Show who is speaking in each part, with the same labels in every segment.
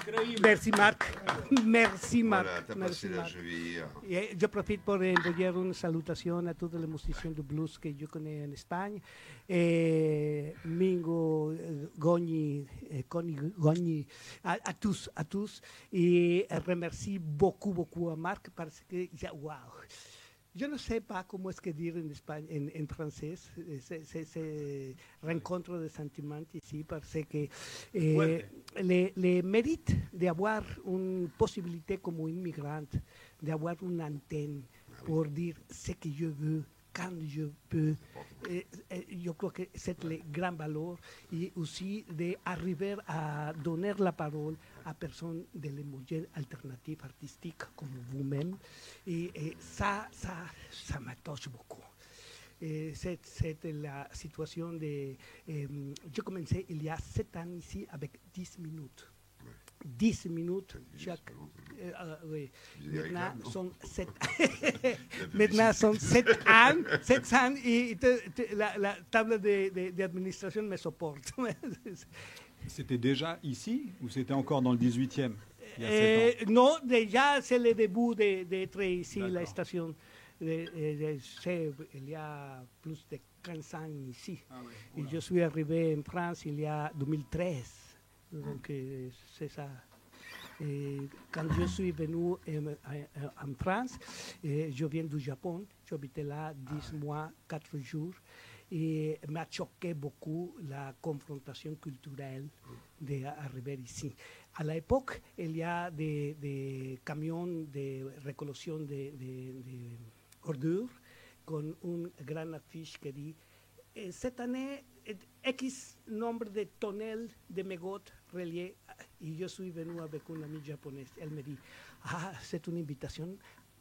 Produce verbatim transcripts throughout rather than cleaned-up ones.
Speaker 1: Merci Marc. Merci Marc.
Speaker 2: Voilà, t'as
Speaker 1: Merci
Speaker 2: passé la
Speaker 1: Marc.
Speaker 2: cheville.
Speaker 1: Et je profite pour envoyer une salutation à tous les musiciens de blues que je connais en Espagne. Et Mingo, eh, Gogni, eh, Conny, Gogni, à, à tous, à tous. Et remercie beaucoup, beaucoup à Marc parce que, waouh. Je ne sais pas comment est-ce que dire en, Espagne, en, en français, c'est, c'est, c'est rencontre de sentiments ici, parce que eh, les, les mérites d'avoir une possibilité comme immigrante, d'avoir une antenne pour dire ce que je veux, quand je peux, eh, eh, je crois que c'est le grand valeur, et aussi d'arriver à donner la parole à personnes de les modèles alternatifs artistiques comme vous-même. Et, et ça, ça, ça me touche beaucoup. Et c'est, c'est la situation de... Eh, je commençais il y a sept ans ici avec dix minutes. dix minutes chaque... Euh, euh, oui. Maintenant, sont sept Maintenant, sont sept ans. sept ans et te, te, la, la table de, de, d'administration me supporte.
Speaker 3: C'était déjà ici ou c'était encore dans le dix-huitième il y a
Speaker 1: euh,
Speaker 3: sept ans?
Speaker 1: Non, déjà c'est le début d'être ici,
Speaker 3: D'accord.
Speaker 1: la station. De, de, de, c'est, il y a plus de quinze ans ici.
Speaker 3: Ah oui,
Speaker 1: Et
Speaker 3: voilà.
Speaker 1: je suis arrivé en France il y a deux mille treize. Donc euh, c'est ça. Et quand je suis venu en, en France, et je viens du Japon, j'habitais là dix mois, quatre jours, et m'a choqué beaucoup la confrontation culturelle d'arriver ici. À l'époque, il y a des, des camions de récollection de, de, de ordures con une grande affiche qui dit eh, cette année, X nombre de tonnes de mégots reliés. Et je suis venu avec une amie japonaise. Elle me dit, ah, c'est une invitation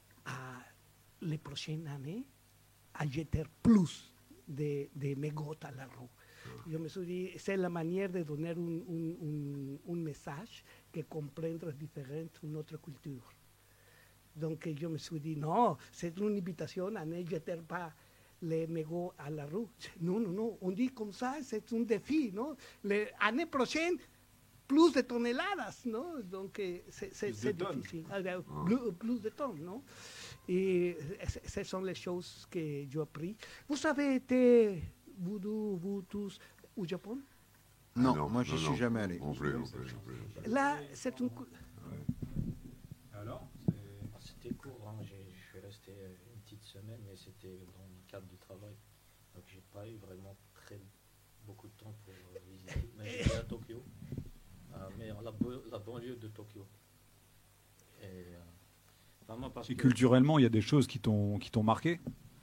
Speaker 1: à les prochaines années à jeter plus de, de mégots à la rue. Je me suis dit, c'est la manière de donner un, un, un, un message que comprendre différent une autre culture. Donc je me suis dit, non, c'est une invitation à ne jeter pas les mégots à la rue. Non, non, non, on dit comme ça, c'est un défi, non? L'année prochaine, plus de toneladas, non? Donc c'est, c'est, c'est difficile. Alors, plus, plus de tonnes, non? Et ce sont les choses que j'ai appris. Vous avez été, vous, vous tous, au Japon?
Speaker 4: Non,
Speaker 2: non
Speaker 4: moi je
Speaker 2: non,
Speaker 4: suis
Speaker 2: non.
Speaker 4: jamais allé.
Speaker 2: Non plus, non plus, non plus.
Speaker 1: Là, c'est une...
Speaker 3: Alors
Speaker 5: C'était court, hein. Je suis resté une petite semaine, mais c'était dans le cadre du travail. Donc j'ai pas eu vraiment très beaucoup de temps pour euh, visiter. Mais j'étais à Tokyo, euh, mais la, la banlieue de Tokyo. Et, euh, vraiment parce
Speaker 3: Et
Speaker 5: que,
Speaker 3: culturellement, il y a des choses qui t'ont, qui t'ont marqué?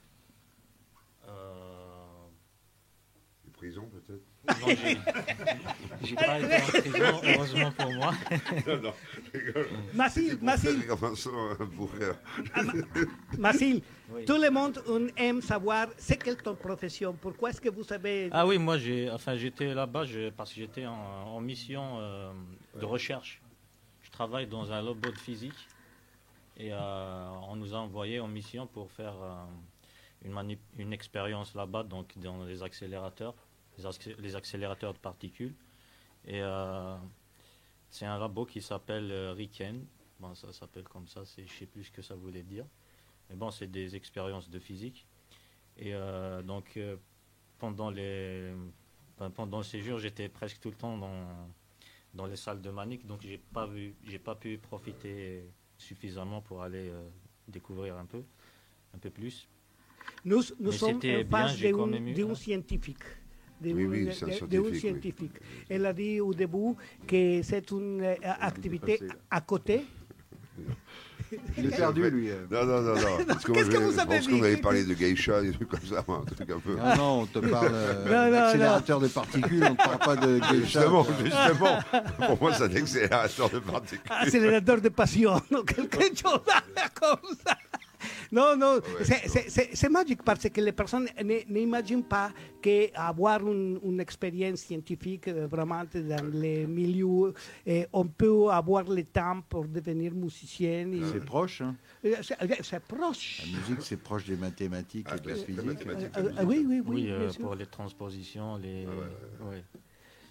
Speaker 5: euh,
Speaker 2: Les prisons, peut-être.
Speaker 5: non, j'ai, j'ai pas été en prison, heureusement pour moi.
Speaker 2: Non, non, je rigole.
Speaker 1: Mathilde, Mathilde,
Speaker 2: Pour rire.
Speaker 1: Ah, Ma- Mathilde,
Speaker 5: Oui.
Speaker 1: tout le monde on aime savoir c'est quelle ton profession. Pourquoi est-ce que vous savez...
Speaker 5: Ah oui, moi j'ai, enfin j'étais là-bas je, parce que j'étais en, en mission euh, de recherche. Je travaille dans un labo de physique et euh, on nous a envoyé en mission pour faire euh, une, manip- une expérience là-bas, donc dans les accélérateurs, les, accé- les accélérateurs de particules. Et euh, c'est un labo qui s'appelle euh, RIKEN. Bon, ça s'appelle comme ça, c'est, je ne sais plus ce que ça voulait dire. Mais bon, c'est des expériences de physique. Et euh, donc, euh, pendant, les, ben, pendant le séjour, j'étais presque tout le temps dans, dans les salles de manique. Donc, je n'ai pas, vu, j'ai pas pu profiter suffisamment pour aller euh, découvrir un peu, un peu plus.
Speaker 1: Nous, nous
Speaker 5: Mais
Speaker 1: sommes
Speaker 5: c'était
Speaker 1: en
Speaker 5: bien,
Speaker 1: face
Speaker 5: j'ai
Speaker 1: d'un
Speaker 5: quand même eu-
Speaker 1: d'un scientifique. De
Speaker 2: Oui,
Speaker 1: un-
Speaker 2: oui, c'est un
Speaker 1: de- de
Speaker 2: scientifique,
Speaker 1: un
Speaker 2: oui.
Speaker 1: scientifique. Elle a dit au début que c'est une euh, activité à côté.
Speaker 4: Il est perdu, lui. euh.
Speaker 2: Non, non, non, non. Parce que moi,
Speaker 1: Qu'est-ce que
Speaker 2: je,
Speaker 1: vous
Speaker 2: je
Speaker 1: avez
Speaker 2: pense
Speaker 1: dit
Speaker 2: qu'on avait parlé de geisha, des trucs comme ça, moi, un truc un peu.
Speaker 4: Ah non, on te parle euh,
Speaker 1: Non, non,
Speaker 4: d'accélérateur de particules, on ne parle pas de geisha.
Speaker 2: Justement,
Speaker 4: quoi.
Speaker 2: justement. Pour moi, c'est un accélérateur de particules.
Speaker 1: Accélérateur de passion, ou quelque chose comme ça. Non, non,
Speaker 2: Ouais,
Speaker 1: c'est, c'est, c'est, c'est magique parce que les personnes ne- n'imaginent pas qu'avoir une, une expérience scientifique euh, vraiment dans les milieux, et on peut avoir le temps pour devenir musicien. et-
Speaker 4: C'est proche, hein.
Speaker 1: Euh, c'est, c'est proche.
Speaker 4: La musique, c'est proche des mathématiques
Speaker 2: Ah,
Speaker 4: et de la
Speaker 2: la
Speaker 4: physique.
Speaker 2: mathématique.
Speaker 1: Euh, euh, oui, oui, oui,
Speaker 5: Oui,
Speaker 1: bien
Speaker 5: euh,
Speaker 1: sûr.
Speaker 5: pour les transpositions, les...
Speaker 2: Ouais, ouais,
Speaker 5: ouais.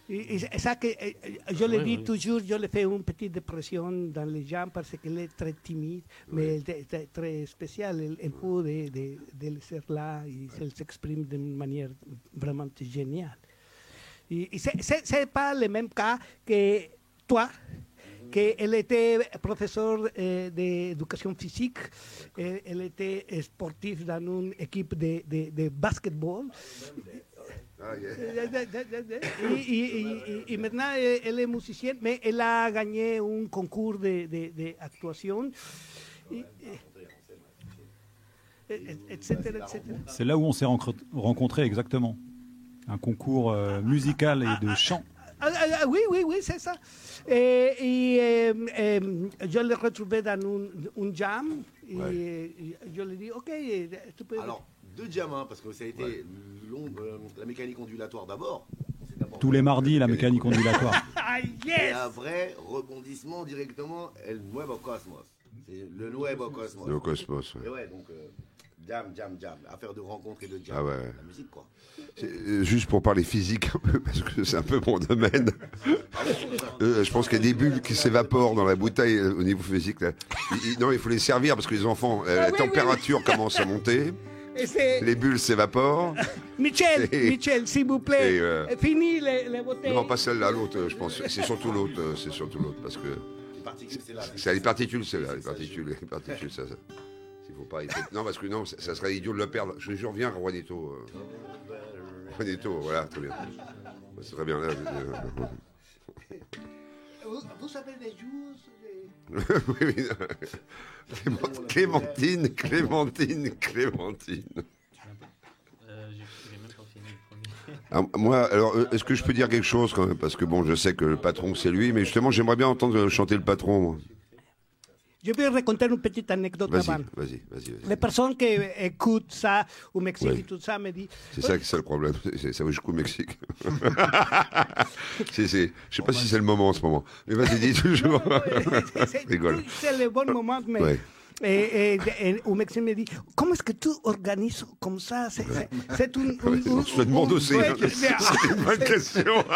Speaker 1: Et, et ça que eh, je le
Speaker 5: Oui,
Speaker 1: dis
Speaker 5: oui.
Speaker 1: toujours, je le fais une petite dépression dans les gens parce qu'il est très timide, mais il est très, très spécial. Il, il faut de, de, de le faire là, et il s'exprime d'une manière vraiment géniale. Et, et c'est, c'est, c'est pas le même cas que toi, qu'elle était professeur eh, d'éducation physique, eh, elle était sportive dans une équipe de, de, de basketball.
Speaker 2: Ah, yeah.
Speaker 1: Et, et- et- et maintenant, eh, elle est musicienne, mais elle a gagné un concours de, de, de actuación, et, et- et- et cetera, et cetera.
Speaker 3: C'est là où on s'est rencre- rencontrés exactement. Un concours euh, musical et de chant.
Speaker 1: Ah, ah, ah, oui, oui, oui, c'est ça. Et, et, euh, euh, je l'ai retrouvé dans un, un jam, et
Speaker 2: Ouais.
Speaker 1: et je lui ai dit, OK, tu peux...
Speaker 6: Alors, deux diamants, parce que ça a été long, euh, la mécanique ondulatoire d'abord. C'est d'abord
Speaker 3: Tous les mardis, la mécanique ondulatoire.
Speaker 1: Ah,
Speaker 6: Et
Speaker 1: yes!
Speaker 6: un vrai rebondissement directement, El Nuevo Cosmos. C'est le Nuevo Cosmos.
Speaker 2: Le Cosmos, ouais.
Speaker 6: Et ouais, donc, euh, jam, jam, jam. Affaire de rencontre et de jam.
Speaker 2: Ah ouais.
Speaker 6: La musique, quoi.
Speaker 2: C'est, euh, juste pour parler physique un peu, parce que c'est un peu mon domaine. Euh, je pense qu'il y a des bulles qui s'évaporent dans la bouteille euh, au niveau physique. Là. Il- il- non, il faut les servir parce que les enfants, euh,
Speaker 1: Ah
Speaker 2: la
Speaker 1: oui, oui,
Speaker 2: température commence à monter,
Speaker 1: Et c'est...
Speaker 2: les bulles s'évaporent.
Speaker 1: Michel,
Speaker 2: Et-
Speaker 1: Michel, s'il vous plaît,
Speaker 2: et, euh,
Speaker 1: fini les, les bouteilles.
Speaker 2: Non, pas celle-là, l'autre, euh, je pense. C'est surtout l'autre, euh, c'est surtout l'autre, parce que
Speaker 6: Les particules, c'est là.
Speaker 2: c'est les particules, c'est là, les particules, les particules, ça. ça. Il faut pas. il faut- Non, parce que non, ça, ça serait idiot de le perdre. Je, je reviens, Juanito. Euh... Juanito, voilà, très bien. C'est très bien là. je-
Speaker 1: Vous, vous avez des jours...
Speaker 2: oui, oui. Clément- Clémentine, Clémentine, Clémentine.
Speaker 5: Euh, j'ai j'ai même pas fini le premier.
Speaker 2: Ah, moi, alors, euh, est-ce que je peux dire quelque chose quand même? Parce que bon, je sais que le patron, c'est lui, mais justement, j'aimerais bien entendre chanter le patron, moi.
Speaker 1: Je vais raconter une petite anecdote
Speaker 2: Vas-y,
Speaker 1: avant.
Speaker 2: vas-y, vas-y. vas-y.
Speaker 1: Les personnes qui écoutent ça au Mexique
Speaker 2: Oui.
Speaker 1: et tout ça me disent...
Speaker 2: C'est ça, c'est ça le problème. C'est- C'est ça où je coupe au Mexique. c'est, c'est, je sais pas si c'est le moment en ce moment. Mais vas-y, dis toujours.
Speaker 1: C'est-
Speaker 2: Rigole.
Speaker 1: C'est le bon moment, mais...
Speaker 2: Ouais.
Speaker 1: Et, et- et au Mexique me dit, comment est-ce que tu organises comme ça? C'est c'est- c'est une...
Speaker 2: Ouais,
Speaker 1: une-
Speaker 2: on se le demande
Speaker 1: une-
Speaker 2: aussi.
Speaker 1: ouais,
Speaker 2: hein.
Speaker 1: mais-
Speaker 2: C'est une bonne question.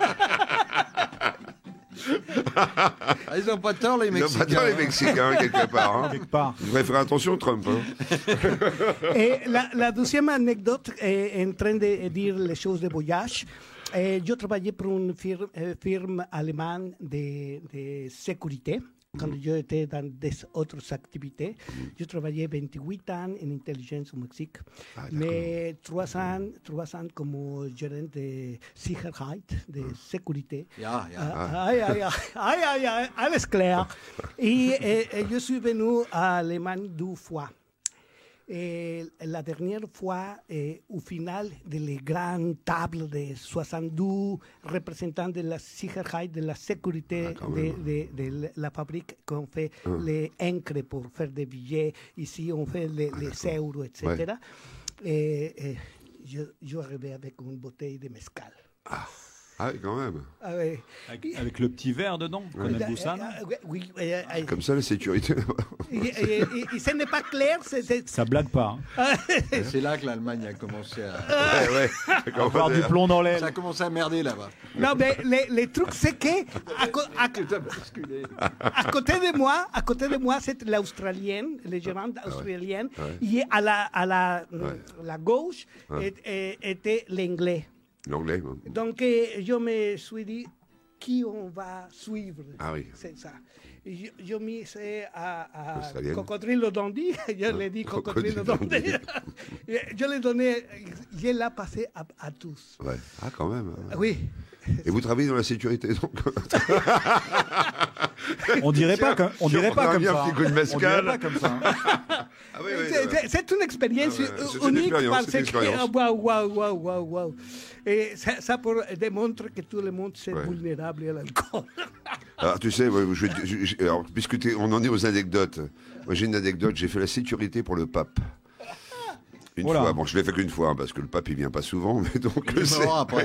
Speaker 4: Ah, ils n'ont pas tort, les
Speaker 2: Ils n'ont
Speaker 4: Mexicains.
Speaker 2: pas tort, les Mexicains, quelque part. Hein.
Speaker 3: Quelque part.
Speaker 2: Ils devraient faire attention, Trump. Hein.
Speaker 1: Et la, la deuxième anecdote est en train de dire les choses de voyage. Et je travaillais pour une firme, euh, firme allemande de, de sécurité. Quand j'étais dans des autres activités, je travaillais vingt-huit ans en intelligence au Mexique,
Speaker 2: Ah, d'accord.
Speaker 1: mais trois ans, trois ans comme gérant de Sicherheit, de sécurité.
Speaker 4: Ja, ja.
Speaker 1: Ah, Aïe, aïe, aïe, aïe, aïe, aïe, alles clair. Et, et- et je suis venu à Allemagne deux fois. Et la dernière fois, eh, au final de les grandes tables de soixante-douze représentants de la Sicherheit, de la sécurité
Speaker 2: Ah, quand
Speaker 1: de,
Speaker 2: même.
Speaker 1: de- de la fabrique qu'on fait les encres pour faire des billets. Ici, on fait les, les euros, et cetera. Et, et je, je arrivais avec une bouteille de mezcal.
Speaker 2: Ah, oui, quand même.
Speaker 1: Ah, ouais.
Speaker 3: Avec, avec le petit verre dedans, comme
Speaker 1: Euh,
Speaker 3: à Busan.
Speaker 1: euh, euh, Oui, euh, euh,
Speaker 2: Comme ça, la sécurité.
Speaker 1: et, et- et- et ce n'est pas clair, c'est... c'est-
Speaker 3: Ça blague pas. Hein.
Speaker 4: Et c'est là que l'Allemagne a commencé à...
Speaker 2: ouais, ouais.
Speaker 3: Avoir du plomb dans l'aile.
Speaker 4: Ça a commencé à merder là-bas.
Speaker 1: Non, mais le, le truc, c'est que à, co- à- à côté de moi, à côté de moi, c'est l'Australienne, le gérant australien, et à la, à la, la gauche est- est- était l'anglais.
Speaker 2: L'anglais. hein.
Speaker 1: Donc, euh, je me suis dit, qui on va suivre?
Speaker 2: Ah oui.
Speaker 1: C'est ça. Et Je, je m'y sais à, à
Speaker 2: Australienne.
Speaker 1: Cocodrilo Dundee, je l'ai dit Cocodrilo Dundee. Je l'ai donné, je l'ai passé à, à tous.
Speaker 2: Ouais. Ah, quand même.
Speaker 1: Oui.
Speaker 2: Et vous travaillez dans la sécurité, donc.
Speaker 3: On dirait pas, comme- on
Speaker 2: Tiens,
Speaker 3: dirait
Speaker 2: on
Speaker 3: pas
Speaker 2: a
Speaker 3: comme
Speaker 2: bien
Speaker 3: ça.
Speaker 2: un petit coup de
Speaker 3: On
Speaker 2: mescal.
Speaker 3: dirait pas comme ça. hein.
Speaker 2: Ah oui, oui.
Speaker 1: C'est-
Speaker 2: ouais.
Speaker 1: c'est- C'est une expérience
Speaker 2: Ouais, ouais, c'est une
Speaker 1: unique
Speaker 2: expérience,
Speaker 1: parce
Speaker 2: c'est une
Speaker 1: que
Speaker 2: expérience.
Speaker 1: waouh, waouh, waouh, waouh, waouh. Et ça, ça pour démontrer que tout le monde est
Speaker 2: Ouais.
Speaker 1: vulnérable à l'alcool.
Speaker 2: Alors, tu sais, ouais, je, je- je- alors, puisque t'es- on en est aux anecdotes, moi j'ai une anecdote, j'ai fait la sécurité pour le pape. Une
Speaker 3: Oh là.
Speaker 2: fois, bon, je l'ai fait qu'une fois, hein, parce que le pape il vient pas souvent, mais donc
Speaker 4: Il est
Speaker 2: c'est.
Speaker 4: mort après.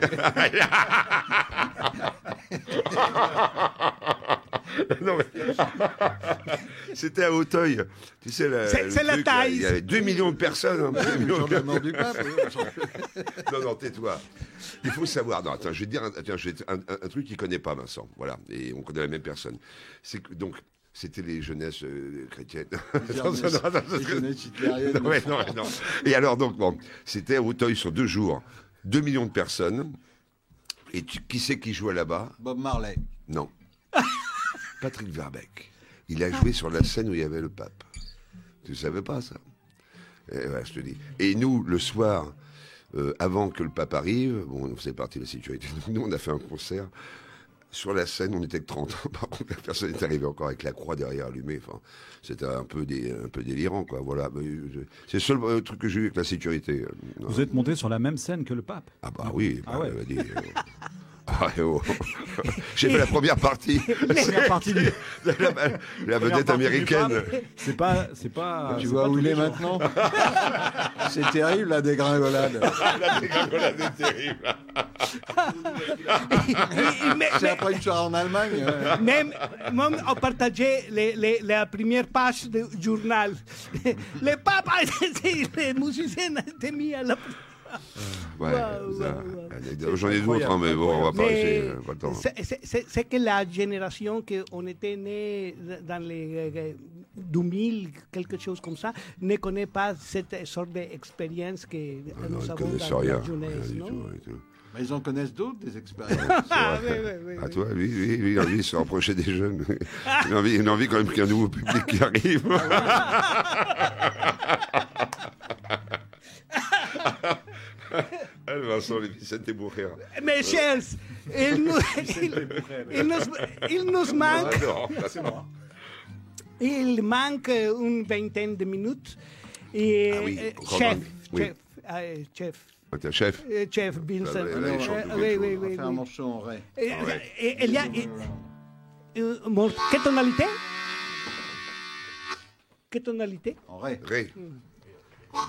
Speaker 2: Non, mais- C'était à Auteuil. Tu sais, la,
Speaker 1: C'est-
Speaker 2: le
Speaker 1: c'est la
Speaker 2: truc, là,
Speaker 1: taille.
Speaker 2: il y avait deux millions de personnes. Hein, deux millions de
Speaker 4: Changement
Speaker 2: personnes.
Speaker 4: du pape. oui.
Speaker 2: Non, non, tais-toi. Il faut savoir. Non, attends, je vais te dire un, attends, je vais te- un, un- un truc qu'il ne connaît pas, Vincent. Voilà. Et on connaît la même personne. C'est que, donc, c'était les jeunesses euh, chrétiennes. Attends,
Speaker 4: Les
Speaker 2: non, non, non,
Speaker 4: les jeunesses hitlériennes.
Speaker 2: non, ouais, non, non. Et alors, donc, bon, c'était à Auteuil sur deux jours. Deux millions de personnes. Et tu- qui c'est qui jouait là-bas?
Speaker 4: Bob Marley.
Speaker 2: Non. Patrick Verbeek. Il a joué sur la scène où il y avait le pape. Tu ne savais pas ça? Et voilà, je te dis. Et nous, le soir, euh, avant que le pape arrive, bon, on faisait partie de la sécurité. Nous, on a fait un concert. Sur la scène, on était que trente. Par contre, la personne est arrivée encore avec la croix derrière allumée. Enfin, c'était un peu, dé- un peu délirant, quoi. Voilà. Mais, je- C'est le seul euh, truc que j'ai eu avec la sécurité. Euh, non.
Speaker 3: Vous êtes monté sur la même scène que le pape.
Speaker 2: Ah bah oui.
Speaker 3: Ah
Speaker 2: bah,
Speaker 3: ouais.
Speaker 2: euh, dis, euh, ah, eh oh. J'ai fait la première partie.
Speaker 3: Première partie du-
Speaker 2: la, la- la vedette
Speaker 3: partie du
Speaker 2: américaine.
Speaker 3: pape. C'est pas, c'est pas.
Speaker 4: Tu
Speaker 3: c'est
Speaker 4: vois
Speaker 3: pas
Speaker 4: où
Speaker 3: tous
Speaker 4: il
Speaker 3: les
Speaker 4: est
Speaker 3: jours.
Speaker 4: maintenant? C'est terrible la dégringolade.
Speaker 2: La dégringolade est terrible.
Speaker 1: Mais-
Speaker 4: C'est après une soirée en Allemagne. ouais.
Speaker 1: Même, même on partageait les, les, la première page du journal. Le pape, les musiciens étaient mis à la.
Speaker 2: Ouais,
Speaker 1: Waouh,
Speaker 2: ça,
Speaker 1: waouh,
Speaker 2: anecdote. J'en ai d'autres, hein, mais bon, on va pas
Speaker 1: Mais
Speaker 2: rester. euh, pas le temps.
Speaker 1: c'est- c'est c'est- c'est que la génération qu'on était né dans les euh, deux mille, quelque chose comme ça, ne connaît pas cette sorte d'expérience que
Speaker 2: Ah non,
Speaker 1: nous
Speaker 2: ils
Speaker 1: avons
Speaker 2: connaissent
Speaker 1: dans
Speaker 2: rien.
Speaker 1: la
Speaker 2: Rien
Speaker 1: jeunesse,
Speaker 2: du
Speaker 1: non?
Speaker 2: tout, rien du tout.
Speaker 4: Mais ils en connaissent d'autres, des expériences.
Speaker 1: Ah,
Speaker 2: C'est
Speaker 1: oui,
Speaker 2: vrai.
Speaker 1: oui, oui,
Speaker 2: Ah,
Speaker 1: oui.
Speaker 2: toi, lui, lui, lui, il a envie de se rapprocher des jeunes. Il a envie, il a envie quand même qu'il y ait un nouveau public qui arrive. Ah, Vincent, les Vicente Bourrère.
Speaker 1: Mais Charles, il nous, il, il nous, il nous manque,
Speaker 2: Ah, non, là, c'est bon.
Speaker 1: il manque une vingtaine de minutes. Et,
Speaker 2: Ah oui,
Speaker 1: euh,
Speaker 2: encore
Speaker 1: chef,
Speaker 2: vingt. Oui.
Speaker 1: chef, euh, chef,
Speaker 2: Ah, t'es un chef.
Speaker 1: euh, chef Vincent.
Speaker 2: Là, là, il chante
Speaker 1: Euh,
Speaker 2: quelque
Speaker 1: oui,
Speaker 2: chose.
Speaker 1: oui,
Speaker 4: On va
Speaker 1: oui,
Speaker 4: faire un
Speaker 1: oui.
Speaker 4: morceau en ré.
Speaker 1: Et-
Speaker 2: Ah ouais.
Speaker 1: et- Il y a et- euh, mon- quelle tonalité? Quelle tonalité?
Speaker 4: En ré.
Speaker 2: Ré.